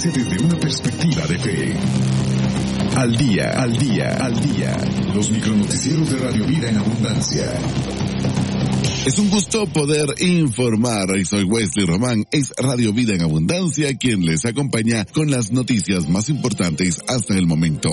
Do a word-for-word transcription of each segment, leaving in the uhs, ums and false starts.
abundancia desde una perspectiva de fe. Al día, al día, al día. Los micronoticieros de Radio Vida en Abundancia. Es un gusto poder informar. Soy Wesley Román, es Radio Vida en Abundancia quien les acompaña con las noticias más importantes hasta el momento.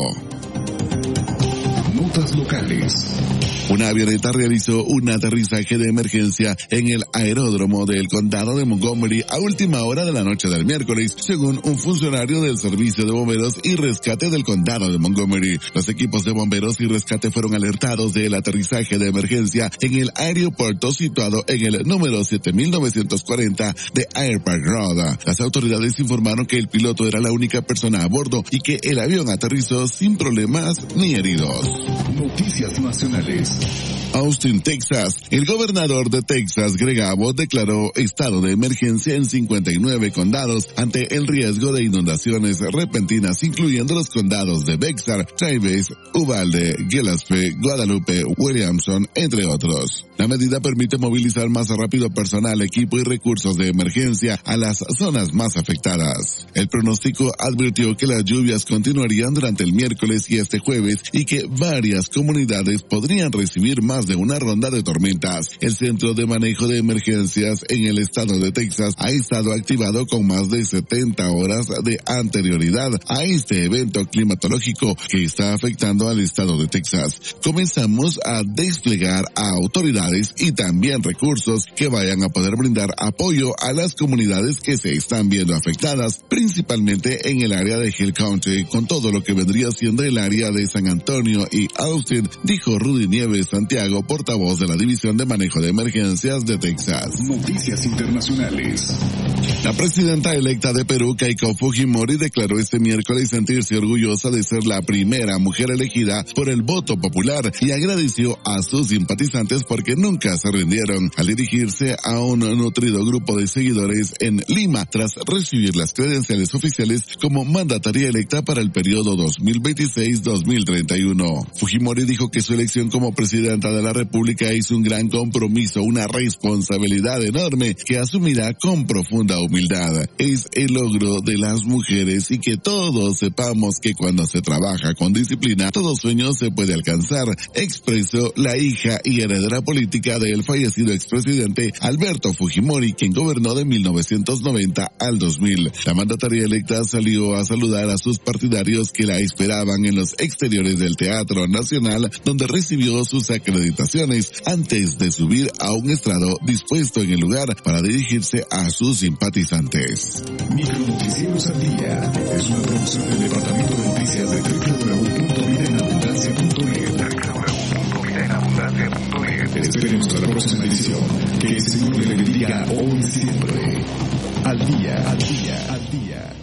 Notas locales. Una avioneta realizó un aterrizaje de emergencia en el aeródromo del condado de Montgomery a última hora de la noche del miércoles, según un funcionario del Servicio de Bomberos y Rescate del condado de Montgomery. Los equipos de bomberos y rescate fueron alertados del aterrizaje de emergencia en el aeropuerto situado en el número siete mil novecientos cuarenta de Air Park Road. Las autoridades informaron que el piloto era la única persona a bordo y que el avión aterrizó sin problemas ni heridos. Noticias nacionales. Austin, Texas. El gobernador de Texas, Greg Abbott, declaró estado de emergencia en cincuenta y nueve condados ante el riesgo de inundaciones repentinas, incluyendo los condados de Bexar, Travis, Uvalde, Gillespie, Guadalupe, Williamson, entre otros. La medida permite movilizar más rápido personal, equipo y recursos de emergencia a las zonas más afectadas. El pronóstico advirtió que las lluvias continuarían durante el miércoles y este jueves y que varias comunidades podrían recibir más de una ronda de tormentas. El Centro de Manejo de Emergencias en el estado de Texas ha estado activado con más de setenta horas de anterioridad a este evento climatológico que está afectando al estado de Texas. Comenzamos a desplegar a autoridades y también recursos que vayan a poder brindar apoyo a las comunidades que se están viendo afectadas, principalmente en el área de Hill Country, con todo lo que vendría siendo el área de San Antonio y Austin, dijo Rudy Nieves Santiago, portavoz de la División de Manejo de Emergencias de Texas. Noticias internacionales. La presidenta electa de Perú, Keiko Fujimori, declaró este miércoles sentirse orgullosa de ser la primera mujer elegida por el voto popular y agradeció a sus simpatizantes porque nunca se rindieron al dirigirse a un nutrido grupo de seguidores en Lima tras recibir las credenciales oficiales como mandataria electa para el periodo dos mil veintiséis a dos mil treinta y uno. Fujimori dijo que su elección como presidenta de la República es un gran compromiso, una responsabilidad enorme que asumirá con profunda humildad. Es el logro de las mujeres y que todos sepamos que cuando se trabaja con disciplina, todo sueño se puede alcanzar, expresó la hija y heredera política del fallecido expresidente Alberto Fujimori, quien gobernó de mil novecientos noventa al dos mil. La mandataria electa salió a saludar a sus partidarios que la esperaban en los exteriores del Teatro Nacional, donde recibió sus acreditaciones antes de subir a un estrado dispuesto en el lugar para dirigirse a sus simpatizantes. Micronoticieros al día es una producción del Departamento de Noticias de doble u doble u doble u punto vida en abundancia punto net. doble u doble u doble u punto vida en abundancia punto net. Esperemos a la próxima edición. Que el Señor le bendiga hoy y siempre. Al día, al día, al día.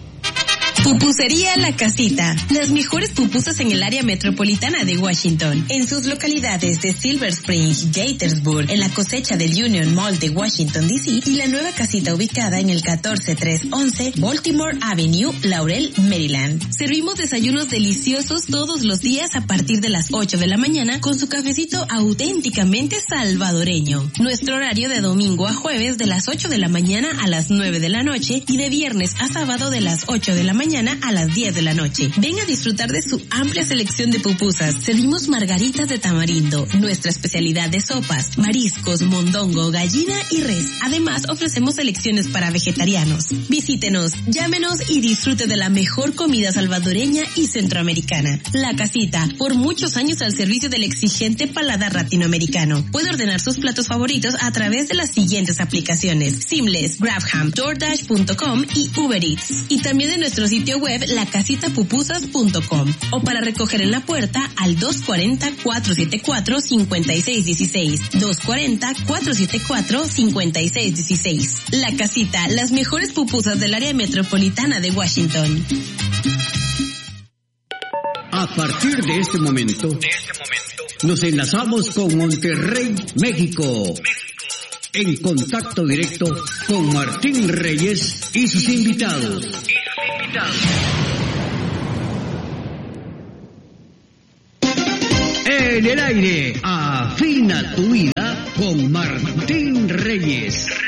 Pupusería La Casita. Las mejores pupusas en el área metropolitana de Washington. En sus localidades de Silver Spring, Gaithersburg, en la cosecha del Union Mall de Washington, D C y la nueva casita ubicada en el catorce trescientos once Baltimore Avenue, Laurel, Maryland. Servimos desayunos deliciosos todos los días a partir de las ocho de la mañana con su cafecito auténticamente salvadoreño. Nuestro horario de domingo a jueves de las ocho de la mañana a las nueve de la noche y de viernes a sábado de las ocho de la mañana a las diez de la noche. Ven a disfrutar de su amplia selección de pupusas. Servimos margaritas de tamarindo, nuestra especialidad de sopas, mariscos, mondongo, gallina y res. Además, ofrecemos selecciones para vegetarianos. Visítenos, llámenos y disfrute de la mejor comida salvadoreña y centroamericana. La Casita, por muchos años al servicio del exigente paladar latinoamericano. Puede ordenar sus platos favoritos a través de las siguientes aplicaciones: Seamless, GrabHam, DoorDash punto com y Uber Eats. Y también de nuestro sitio web la casita pupusas punto com o para recoger en la puerta al dos cuarenta, cuatrocientos setenta y cuatro, cincuenta y seis dieciséis, dos cuarenta, cuatrocientos setenta y cuatro, cincuenta y seis dieciséis. La Casita, las mejores pupusas del área metropolitana de Washington. A partir de este momento, de este momento nos enlazamos con Monterrey, México. México. En contacto directo con Martín Reyes y sus invitados. Y sus invitados. En el aire, afina tu vida con Martín Reyes.